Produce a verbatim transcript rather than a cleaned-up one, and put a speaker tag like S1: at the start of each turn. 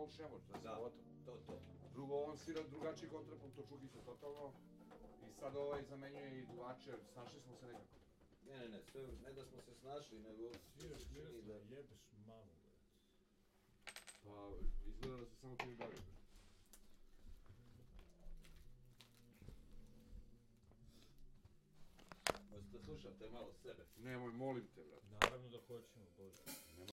S1: on šemor, to je
S2: Da,
S1: gotovo.
S2: to, to.
S1: Drugo, on svira drugačiji kontrapunkt od Čukića totalno. I sad ovaj zamenjuje i duvače, snašli smo se nekako.
S2: Ne, ne, ne, sve, ne da smo se snašli, nego...
S3: Sviraš
S2: čini da...
S3: Miroslav, jebeš mamu, bre.
S1: Pa, izgleda da se samo tim bavi.
S2: Možete da slušate malo sebe.
S1: Nemoj, molim te, brate.
S3: Naravno da hoćemo, Bože.
S1: Ne